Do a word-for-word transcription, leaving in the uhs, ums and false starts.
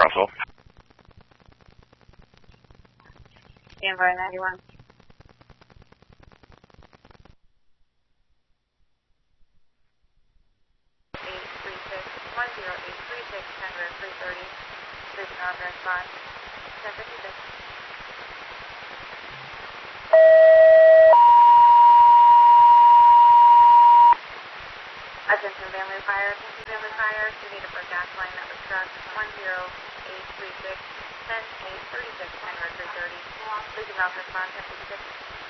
Russell. Standby ninety-one. eight three six, one zero eight three six, Tango three thirty, losing on response, ten fifty-six. Attention family fire, attention family fire, you need a for gas line that was struck, one zero eight three six, ten eight thirty-six, Tango three thirty, losing on response, ten fifty-six.